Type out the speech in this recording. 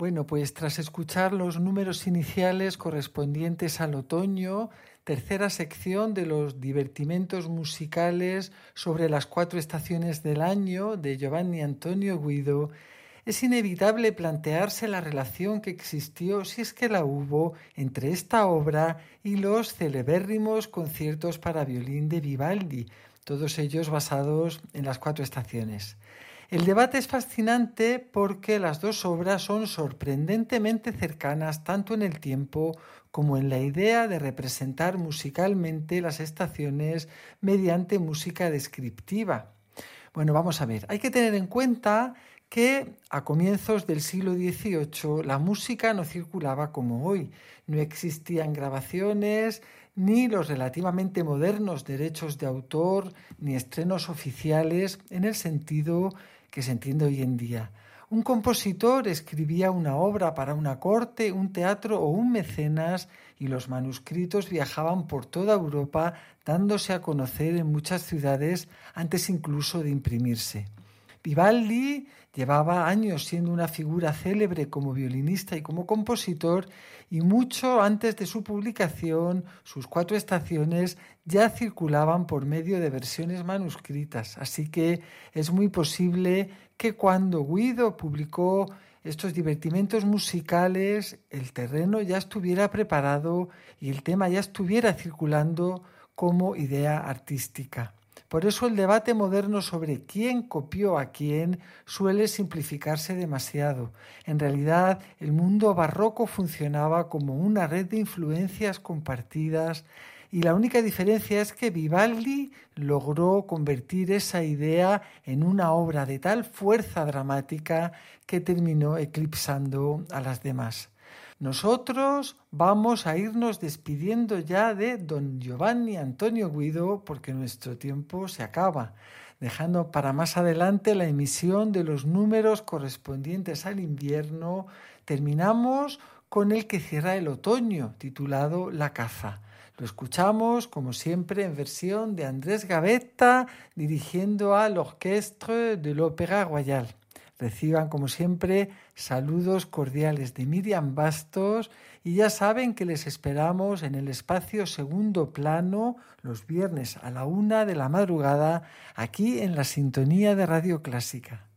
Bueno, pues tras escuchar los números iniciales correspondientes al otoño, tercera sección de los divertimentos musicales sobre las 4 estaciones del año de Giovanni Antonio Guido, es inevitable plantearse la relación que existió, si es que la hubo, entre esta obra y los celebérrimos conciertos para violín de Vivaldi, todos ellos basados en las 4 estaciones. El debate es fascinante porque las dos obras son sorprendentemente cercanas tanto en el tiempo como en la idea de representar musicalmente las estaciones mediante música descriptiva. Bueno, vamos a ver, hay que tener en cuenta que a comienzos del siglo XVIII la música no circulaba como hoy. No existían grabaciones, ni los relativamente modernos derechos de autor, ni estrenos oficiales en el sentido que se entiende hoy en día. Un compositor escribía una obra para una corte, un teatro o un mecenas y los manuscritos viajaban por toda Europa dándose a conocer en muchas ciudades antes incluso de imprimirse. Vivaldi llevaba años siendo una figura célebre como violinista y como compositor y mucho antes de su publicación sus 4 estaciones ya circulaban por medio de versiones manuscritas, así que es muy posible que cuando Guido publicó estos divertimentos musicales el terreno ya estuviera preparado y el tema ya estuviera circulando como idea artística. Por eso el debate moderno sobre quién copió a quién suele simplificarse demasiado. En realidad, el mundo barroco funcionaba como una red de influencias compartidas y la única diferencia es que Vivaldi logró convertir esa idea en una obra de tal fuerza dramática que terminó eclipsando a las demás. Nosotros vamos a irnos despidiendo ya de don Giovanni Antonio Guido porque nuestro tiempo se acaba, dejando para más adelante la emisión de los números correspondientes al invierno. Terminamos con el que cierra el otoño, titulado La caza. Lo escuchamos, como siempre, en versión de Andrés Gavetta, dirigiendo al Orchestre de l'Opéra Royal. Reciban, como siempre, saludos cordiales de Miriam Bastos y ya saben que les esperamos en el espacio Segundo Plano los viernes a la 1 de la madrugada aquí en la sintonía de Radio Clásica.